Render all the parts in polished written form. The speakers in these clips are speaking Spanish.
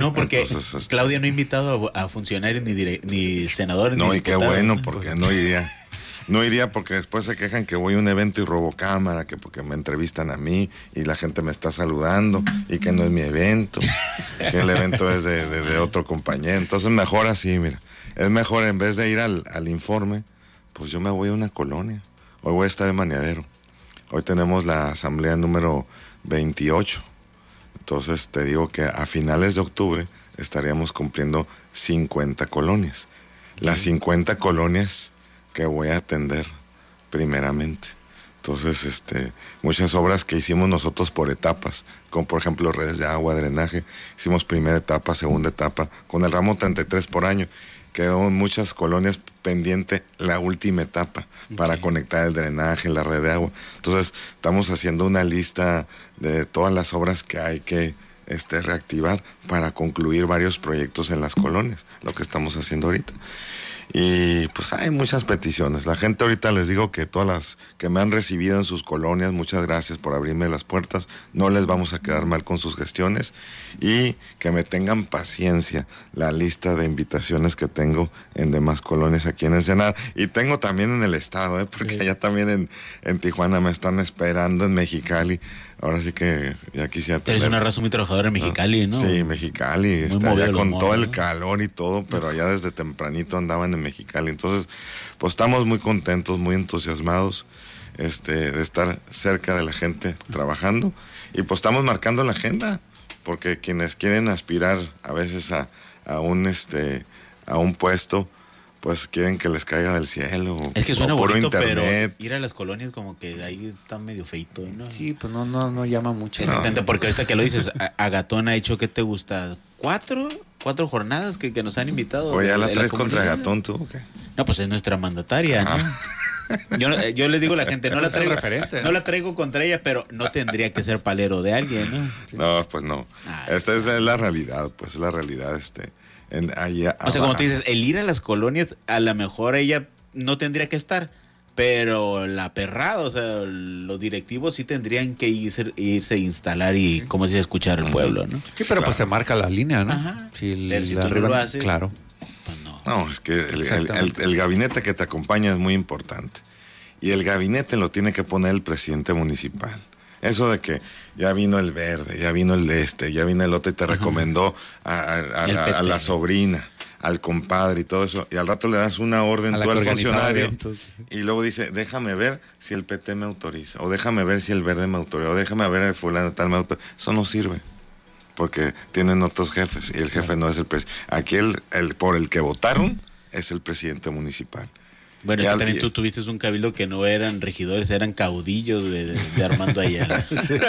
No, porque entonces, Claudia no ha invitado a funcionarios ni senadores. No, ni y qué diputados, bueno, ¿no? porque no iría. No iría porque después se quejan que voy a un evento y robo cámara, que porque me entrevistan a mí y la gente me está saludando y que no es mi evento, que el evento es de otro compañero. Entonces mejor así, mira. Es mejor en vez de ir al informe, pues yo me voy a una colonia. Hoy voy a estar en Maniadero. Hoy tenemos la asamblea número 28. Entonces te digo que a finales de octubre estaríamos cumpliendo 50 colonias. Las 50 colonias que voy a atender primeramente. Entonces, muchas obras que hicimos nosotros por etapas, como por ejemplo redes de agua, drenaje, hicimos primera etapa, segunda etapa, con el ramo 33 por año. Quedó en muchas colonias pendiente la última etapa para conectar el drenaje, la red de agua. Entonces, estamos haciendo una lista de todas las obras que hay que reactivar para concluir varios proyectos en las colonias, lo que estamos haciendo ahorita. Y pues hay muchas peticiones. La gente ahorita les digo que todas las que me han recibido en sus colonias, muchas gracias por abrirme las puertas. No les vamos a quedar mal con sus gestiones y que me tengan paciencia la lista de invitaciones que tengo en demás colonias aquí en Ensenada. Y tengo también en el estado, porque allá también en Tijuana me están esperando, en Mexicali. Ahora sí que ya quisiera tener... Eres una raza muy trabajadora en Mexicali, ¿no? Sí, Mexicali, está allá con todo el calor y todo, pero allá desde tempranito andaban en Mexicali. Entonces, pues estamos muy contentos, muy entusiasmados de estar cerca de la gente trabajando. Y pues estamos marcando la agenda, porque quienes quieren aspirar a veces a un puesto, pues quieren que les caiga del cielo. Es que suena bonito, internet. Pero ir a las colonias como que ahí está medio feito, ¿no? Sí, pues no llama mucho. Exactamente, no. Porque ahorita que lo dices, Agatón ha hecho, ¿qué te gusta? ¿Cuatro jornadas que nos han invitado? Oye, ¿ya la traes contra Agatón tú o qué? No, pues es nuestra mandataria, ¿no? Yo le digo a la gente, no la traigo contra ella, pero no tendría que ser palero de alguien, ¿no? Sí. No, pues no. Esta es la realidad, pues es la realidad, o sea, como tú dices, el ir a las colonias, a lo mejor ella no tendría que estar, pero la perrada, o sea, los directivos sí tendrían que irse a instalar y, como dice, escuchar al pueblo, ¿no? Sí, pero pues se marca la línea, ¿no? Ajá. Si tú no lo haces, claro. Pues no. No, es que el gabinete que te acompaña es muy importante. Y el gabinete lo tiene que poner el presidente municipal. Eso de que ya vino el verde, ya vino el ya vino el otro y te recomendó a la sobrina, al compadre y todo eso, y al rato le das una orden tú al funcionario y luego dice, déjame ver si el PT me autoriza, o déjame ver si el verde me autoriza, o déjame ver el fulano tal me autoriza. Eso no sirve, porque tienen otros jefes y el jefe no es el presidente. Aquí el por el que votaron es el presidente municipal. Bueno, también tú tuviste un cabildo que no eran regidores, eran caudillos de Armando Ayala.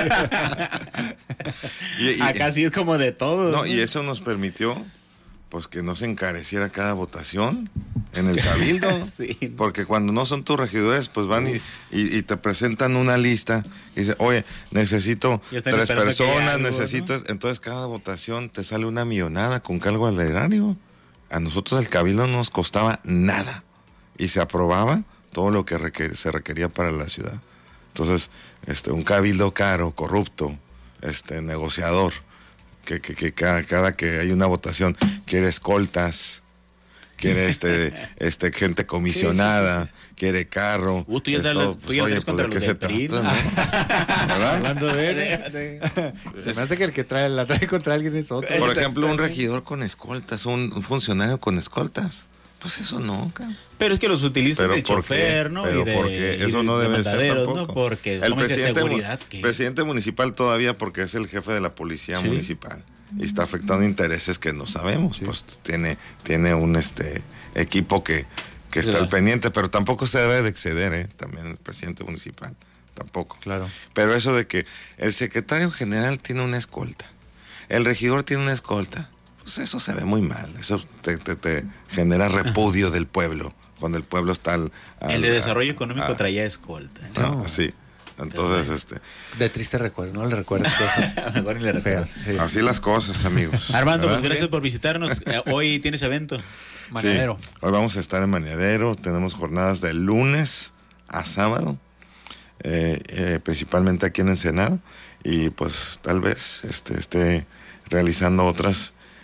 Acá sí es como de todo. No, y eso nos permitió pues que no se encareciera cada votación en el cabildo. Sí. Porque cuando no son tus regidores, pues van y te presentan una lista y dicen, oye, necesito 3 personas, necesito... ¿no? Entonces cada votación te sale una millonada con cargo al erario. A nosotros el cabildo no nos costaba nada. Y se aprobaba todo lo que se requería para la ciudad. Entonces, un cabildo caro, corrupto, negociador, que cada que hay una votación quiere escoltas, quiere gente comisionada, sí. Quiere carro. Tú ya traes contra los de PRI, ¿no? ¿Verdad? Hablando de se me hace que el que la trae contra alguien es otro. Por ejemplo, un regidor con escoltas, un funcionario con escoltas. Pues eso no, cabrón. Pero es que los utilizan de chofer, ¿no? Pero porque eso no debe ser tampoco. ¿no? Porque el presidente municipal todavía, porque es el jefe de la policía municipal y está afectando intereses que no sabemos. Sí. Pues tiene un equipo que está al pendiente, pero tampoco se debe de exceder, también el presidente municipal, tampoco. Claro. Pero eso de que el secretario general tiene una escolta, el regidor tiene una escolta. Pues eso se ve muy mal, eso te genera repudio del pueblo, cuando el pueblo está el de desarrollo económico traía escolta. No, sí, entonces de triste recuerdo, no le recuerdas cosas. Mejor ni le recuerdas. Sí. Así las cosas, amigos. Armando, pues gracias por visitarnos. Hoy tienes evento. Maniadero. Sí, hoy vamos a estar en Maniadero, tenemos jornadas de lunes a sábado, principalmente aquí en Ensenada, y pues tal vez esté realizando otras